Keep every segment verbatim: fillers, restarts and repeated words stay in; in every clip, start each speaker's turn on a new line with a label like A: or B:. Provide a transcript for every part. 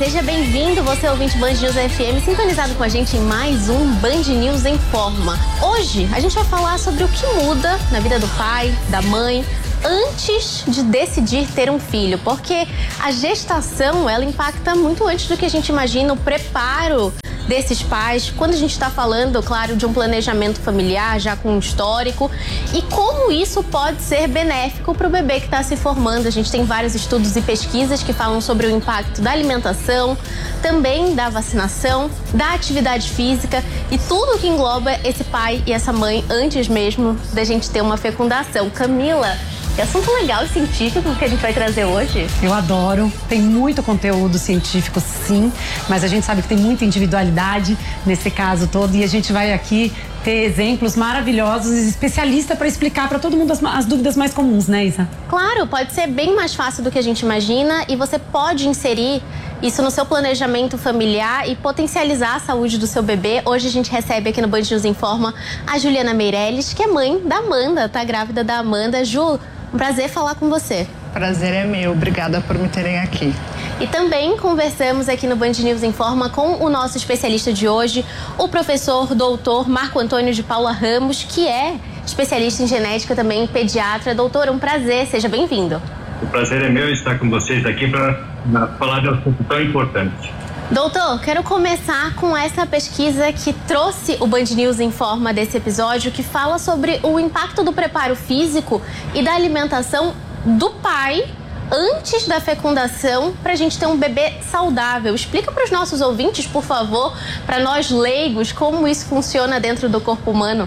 A: seja bem-vindo, você ouvinte Band News F M, sintonizado com a gente em mais um Band News Informa. Hoje a gente vai falar sobre o que muda na vida do pai, da mãe, antes de decidir ter um filho, porque a gestação, ela impacta muito antes do que a gente imagina, o preparo desses pais, quando a gente está falando, claro, de um planejamento familiar já com um histórico, e como isso pode ser benéfico para o bebê que está se formando. A gente tem vários estudos e pesquisas que falam sobre o impacto da alimentação, também da vacinação, da atividade física e tudo que engloba esse pai e essa mãe antes mesmo da gente ter uma fecundação. Camila, que assunto legal e científico que a gente vai trazer hoje.
B: Eu adoro, tem muito conteúdo científico, sim, mas a gente sabe que tem muita individualidade nesse caso todo, e a gente vai aqui ter exemplos maravilhosos e especialista para explicar para todo mundo as, as dúvidas mais comuns, né, Isa?
A: Claro, pode ser bem mais fácil do que a gente imagina, e você pode inserir isso no seu planejamento familiar e potencializar a saúde do seu bebê. Hoje a gente recebe aqui no Band News Informa a Juliana Meirelles, que é mãe da Amanda, tá grávida da Amanda. Ju, um prazer falar com você.
C: Prazer é meu, obrigada por me terem aqui.
A: E também conversamos aqui no Band News Informa com o nosso especialista de hoje, o professor doutor Marco Antônio de Paula Ramos, que é especialista em genética, também pediatra. Doutor, um prazer, seja bem-vindo.
D: O prazer é meu estar com vocês aqui para falar de um assunto tão importante.
A: Doutor, quero começar com essa pesquisa que trouxe o Band News Informa desse episódio, que fala sobre o impacto do preparo físico e da alimentação do pai antes da fecundação para a gente ter um bebê saudável. Explica para os nossos ouvintes, por favor, para nós leigos, como isso funciona dentro do corpo humano.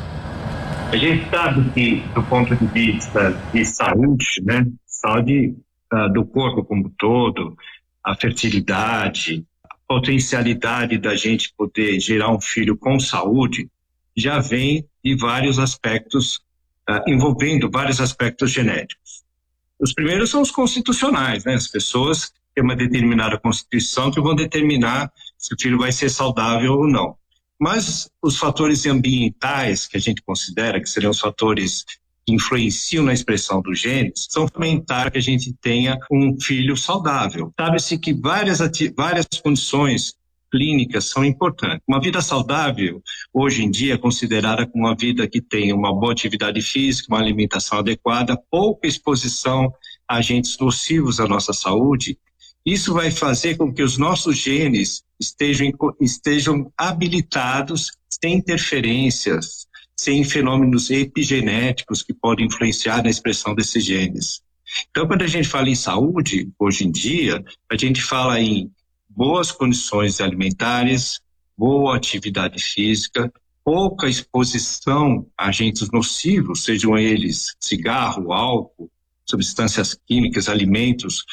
D: A gente sabe que, do ponto de vista de saúde, né, saúde uh, do corpo como um todo, a fertilidade, potencialidade da gente poder gerar um filho com saúde já vem de vários aspectos, uh, envolvendo vários aspectos genéticos. Os primeiros são os constitucionais, né? As pessoas têm uma determinada constituição que vão determinar se o filho vai ser saudável ou não. Mas os fatores ambientais que a gente considera que seriam os fatores que influenciam na expressão dos genes, são fundamentais que a gente tenha um filho saudável. Sabe-se que várias, várias condições clínicas são importantes. Uma vida saudável, hoje em dia, é considerada como uma vida que tem uma boa atividade física, uma alimentação adequada, pouca exposição a agentes nocivos à nossa saúde. Isso vai fazer com que os nossos genes estejam, estejam habilitados, sem interferências, sem fenômenos epigenéticos que podem influenciar na expressão desses genes. Então, quando a gente fala em saúde, hoje em dia, a gente fala em boas condições alimentares, boa atividade física, pouca exposição a agentes nocivos, sejam eles cigarro, álcool, substâncias químicas, alimentos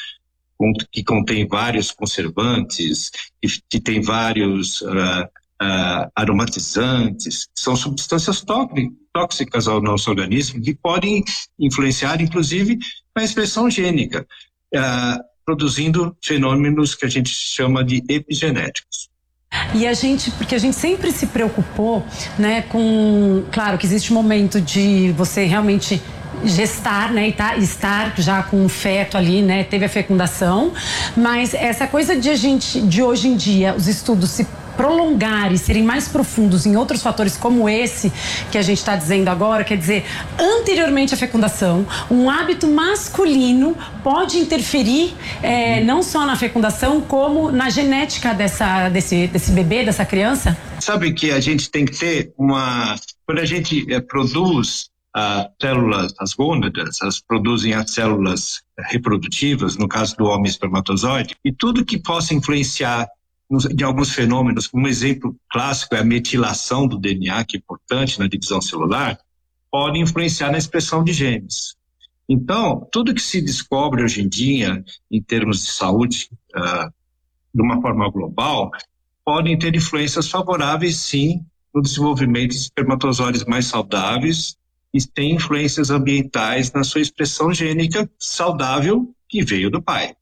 D: que contêm vários conservantes, que, que têm vários uh, uh, aromatizantes, são substâncias tóxicas ao nosso organismo que podem influenciar, inclusive, na expressão gênica, uh, produzindo fenômenos que a gente chama de epigenéticos.
B: E a gente, porque a gente sempre se preocupou, né, com, claro que existe um momento de você realmente gestar, né, e tá, estar já com um feto ali, né, teve a fecundação, mas essa coisa de a gente, de hoje em dia, os estudos se prolongar e serem mais profundos em outros fatores como esse que a gente está dizendo agora, quer dizer, anteriormente à fecundação, um hábito masculino pode interferir é, não só na fecundação, como na genética dessa, desse, desse bebê, dessa criança?
D: Sabe que a gente tem que ter uma... Quando a gente é, produz as células, as gônadas, elas produzem as células reprodutivas, no caso do homem espermatozoide, e tudo que possa influenciar de alguns fenômenos, como um exemplo clássico é a metilação do D N A, que é importante na divisão celular, pode influenciar na expressão de genes. Então, tudo que se descobre hoje em dia, em termos de saúde, uh, de uma forma global, podem ter influências favoráveis, sim, no desenvolvimento de espermatozoides mais saudáveis e tem influências ambientais na sua expressão gênica saudável que veio do pai.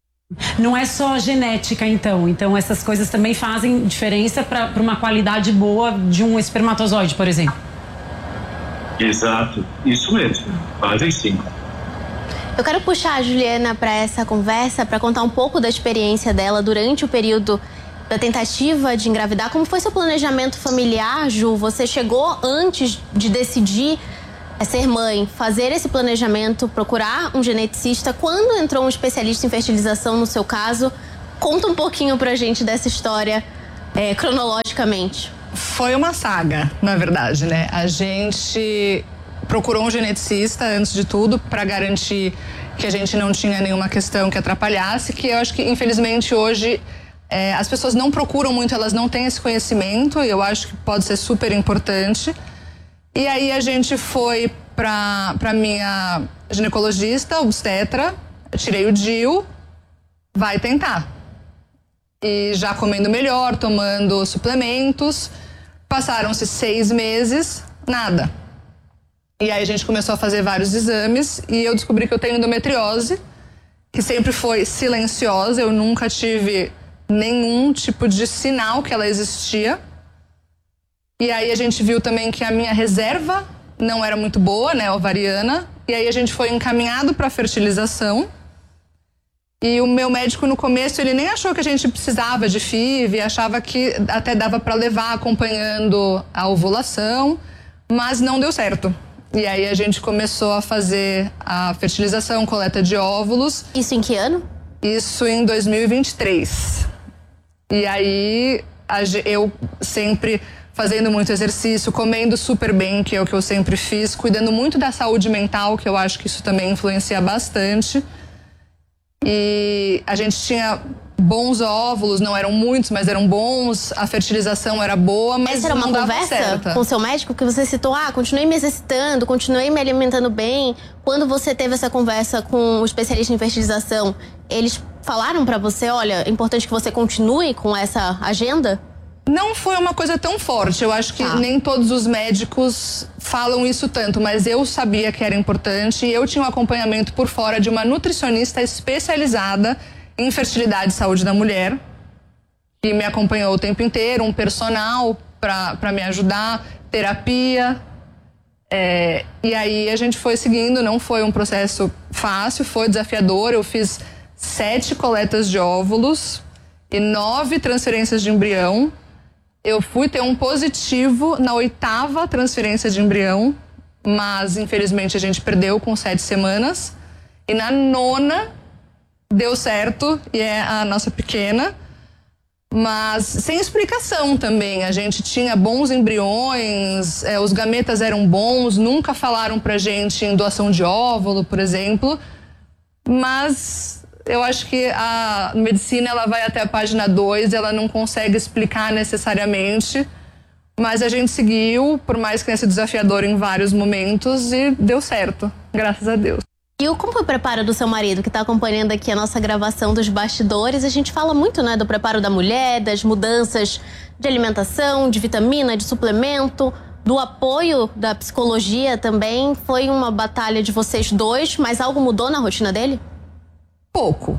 B: Não é só genética, então. Então, essas coisas também fazem diferença para uma qualidade boa de um espermatozoide, por exemplo.
D: Exato, isso mesmo. Fazem sim.
A: Eu quero puxar a Juliana para essa conversa, para contar um pouco da experiência dela durante o período da tentativa de engravidar. Como foi seu planejamento familiar, Ju? Você chegou antes de decidir ser mãe, fazer esse planejamento, procurar um geneticista? Quando entrou um especialista em fertilização no seu caso? Conta um pouquinho pra gente dessa história é, cronologicamente.
C: Foi uma saga, na verdade, né? A gente procurou um geneticista, antes de tudo, para garantir que a gente não tinha nenhuma questão que atrapalhasse, que eu acho que, infelizmente, hoje é, as pessoas não procuram muito, elas não têm esse conhecimento, e eu acho que pode ser super importante. E aí a gente foi para para minha ginecologista, obstetra, tirei o D I U, vai tentar. E já comendo melhor, tomando suplementos, passaram-se seis meses, nada. E aí a gente começou a fazer vários exames e eu descobri que eu tenho endometriose, que sempre foi silenciosa, eu nunca tive nenhum tipo de sinal que ela existia. E aí a gente viu também que a minha reserva não era muito boa, né, ovariana. E aí a gente foi encaminhado para fertilização. E o meu médico no começo, ele nem achou que a gente precisava de F I V, achava que até dava para levar acompanhando a ovulação, mas não deu certo. E aí a gente começou a fazer a fertilização, coleta de óvulos.
A: Isso em que ano?
C: Isso em dois mil e vinte e três. E aí eu sempre fazendo muito exercício, comendo super bem, que é o que eu sempre fiz, cuidando muito da saúde mental, que eu acho que isso também influencia bastante. E a gente tinha bons óvulos, não eram muitos, mas eram bons, a fertilização era boa, mas
A: Essa era uma
C: não dava
A: conversa
C: certa.
A: com o seu médico que você citou, ah, continuei me exercitando, continuei me alimentando bem. Quando você teve essa conversa com o especialista em fertilização, eles falaram pra você, olha, é importante que você continue com essa agenda?
C: Não foi uma coisa tão forte, eu acho que
A: Tá.
C: nem todos os médicos falam isso tanto, mas eu sabia que era importante e eu tinha um acompanhamento por fora de uma nutricionista especializada em fertilidade e saúde da mulher, que me acompanhou o tempo inteiro, um personal para me ajudar, terapia, é, e aí a gente foi seguindo, não foi um processo fácil, foi desafiador, eu fiz sete coletas de óvulos e nove transferências de embrião. Eu fui ter um positivo na oitava transferência de embrião, mas infelizmente a gente perdeu com sete semanas. E na nona deu certo, e é a nossa pequena, mas sem explicação também. A gente tinha bons embriões, é, os gametas eram bons, nunca falaram pra gente em doação de óvulo, por exemplo, mas eu acho que a medicina ela vai até a página dois, ela não consegue explicar necessariamente, mas a gente seguiu, por mais que tenha sido desafiador em vários momentos, e deu certo, graças a Deus.
A: E o, como foi o preparo do seu marido, que está acompanhando aqui a nossa gravação dos bastidores? A gente fala muito, né, do preparo da mulher, das mudanças de alimentação, de vitamina, de suplemento, do apoio da psicologia também. Foi uma batalha de vocês dois, mas algo mudou na rotina dele?
C: Pouco.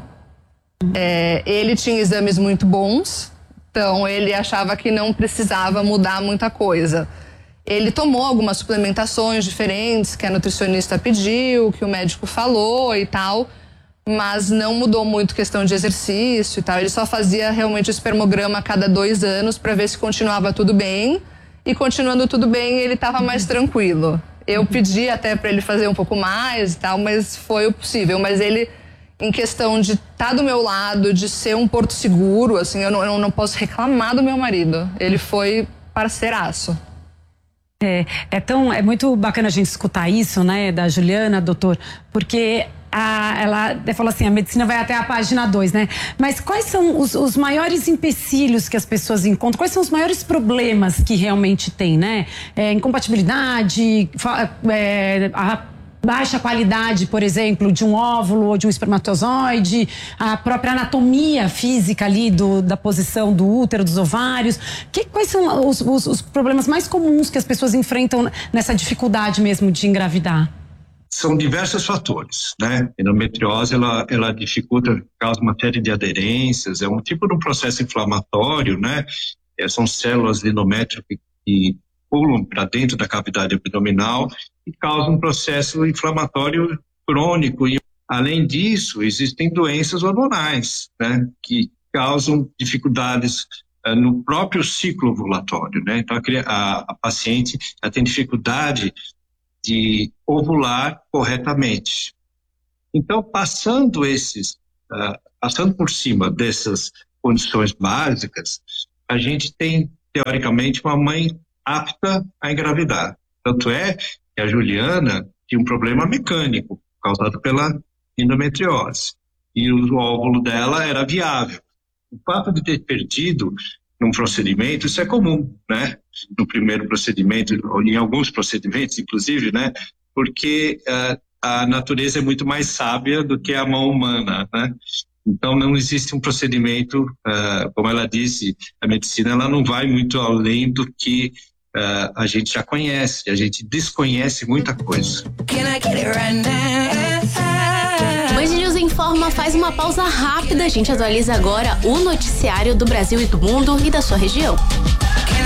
C: É, ele tinha exames muito bons, então ele achava que não precisava mudar muita coisa. Ele tomou algumas suplementações diferentes que a nutricionista pediu, que o médico falou e tal, mas não mudou muito questão de exercício e tal. Ele só fazia realmente o espermograma a cada dois anos para ver se continuava tudo bem, e continuando tudo bem ele estava mais tranquilo. Eu pedi até para ele fazer um pouco mais e tal, mas foi o possível. Mas ele, em questão de estar do meu lado, de ser um porto seguro, assim, eu não, eu não posso reclamar do meu marido. Ele foi parceiraço.
B: É, é, tão, é muito bacana a gente escutar isso, né, da Juliana, doutor, porque a, ela falou assim, a medicina vai até a página dois, né? Mas quais são os, os maiores empecilhos que as pessoas encontram? Quais são os maiores problemas que realmente tem, né? É, incompatibilidade, é, a baixa qualidade, por exemplo, de um óvulo ou de um espermatozoide, a própria anatomia física ali do, da posição do útero, dos ovários. Que, quais são os, os, os problemas mais comuns que as pessoas enfrentam nessa dificuldade mesmo de engravidar?
D: São diversos fatores, né? A endometriose, ela, ela dificulta, causa uma série de aderências, é um tipo de um processo inflamatório, né? É, são células de endométrio que, que pulam para dentro da cavidade abdominal e causa um processo inflamatório crônico e Além disso, existem doenças hormonais, né, que causam dificuldades uh, no próprio ciclo ovulatório, né? Então, a, a, a paciente ela tem dificuldade de ovular corretamente. Então, passando esses, uh, passando por cima dessas condições básicas, a gente tem, teoricamente, uma mãe apta a engravidar. Tanto é que a Juliana tinha um problema mecânico causado pela endometriose. E o óvulo dela era viável. O fato de ter perdido num procedimento, isso é comum, né? No primeiro procedimento, ou em alguns procedimentos, inclusive, né? Porque uh, a natureza é muito mais sábia do que a mão humana, né? Então, não existe um procedimento, uh, como ela disse, a medicina ela não vai muito além do que uh, a gente já conhece, a gente desconhece muita coisa.
A: Band News Informa faz uma pausa rápida, a gente atualiza agora o noticiário do Brasil e do mundo e da sua região.